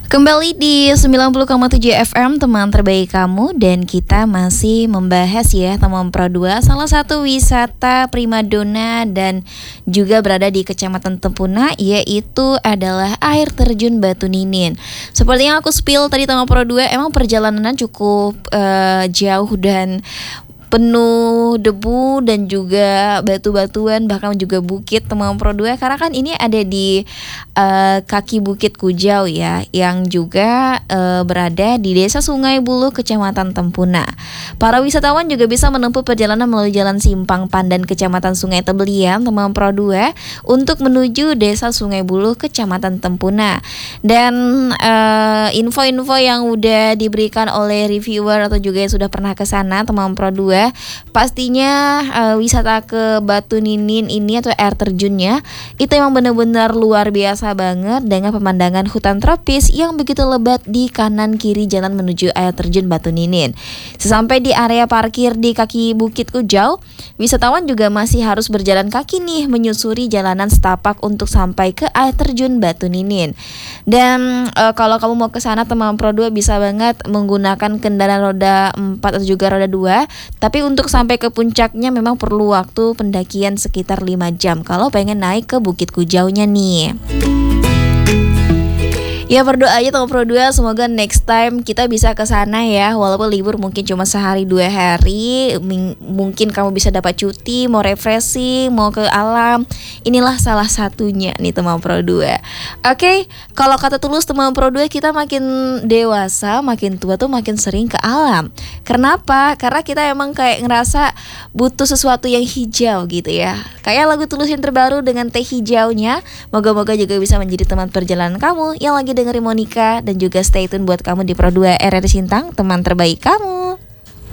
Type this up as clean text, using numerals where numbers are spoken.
Kembali di 90,7 FM teman terbaik kamu. Dan kita masih membahas ya teman Pro 2, salah satu wisata primadona dan juga berada di Kecamatan Tempuna, yaitu adalah air terjun Batu Ninin. Seperti yang aku spill tadi teman Pro 2, emang perjalanan cukup jauh dan penuh debu dan juga batu-batuan, bahkan juga bukit teman Pro 2, karena kan ini ada di kaki Bukit Kujau ya, yang juga berada di Desa Sungai Buluh, Kecamatan Tempuna. Para wisatawan juga bisa menempuh perjalanan melalui Jalan Simpang Pandan, Kecamatan Sungai Tebelian teman Pro 2, untuk menuju Desa Sungai Buluh, Kecamatan Tempuna. Dan info-info yang udah diberikan oleh reviewer atau juga yang sudah pernah ke sana teman Pro 2, pastinya wisata ke Batu Ninin ini atau air terjunnya itu emang benar-benar luar biasa banget, dengan pemandangan hutan tropis yang begitu lebat di kanan kiri jalan menuju air terjun Batu Ninin. Sesampai di area parkir di kaki Bukit Kujau, wisatawan juga masih harus berjalan kaki nih menyusuri jalanan setapak untuk sampai ke air terjun Batu Ninin. Dan kalau kamu mau ke sana teman Pro 2 bisa banget menggunakan kendaraan roda 4 atau juga roda 2. Tapi untuk sampai ke puncaknya memang perlu waktu pendakian sekitar 5 jam kalau pengen naik ke Bukit Kujaunya nih. Ya berdoa aja teman Pro 2, semoga next time kita bisa ke sana ya. Walaupun libur mungkin cuma sehari 2 hari, mungkin kamu bisa dapat cuti, mau refreshing, mau ke alam. Inilah salah satunya nih teman Pro 2. Oke, kalau kata Tulus teman Pro 2, kita makin dewasa, makin tua tuh makin sering ke alam. Kenapa? Karena kita emang kayak ngerasa butuh sesuatu yang hijau gitu ya. Kayak lagu Tulus yang terbaru dengan teh hijaunya. Moga-moga juga bisa menjadi teman perjalanan kamu yang lagi dengerin Monica, dan juga stay tune buat kamu di Pro 2 RRI Sintang, teman terbaik kamu.